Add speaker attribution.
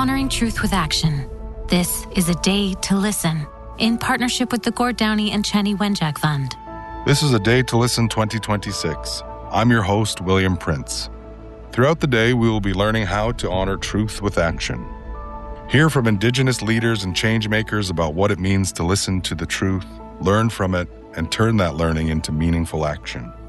Speaker 1: Honoring Truth with Action. This is a day to listen, in partnership with the Gord Downie and Chenny Wenjack Fund.
Speaker 2: This is A Day to Listen 2026. I'm your host, William Prince. Throughout the day, we will be learning how to honor truth with action. Hear from Indigenous leaders and changemakers about what it means to listen to the truth, learn from it, and turn that learning into meaningful action.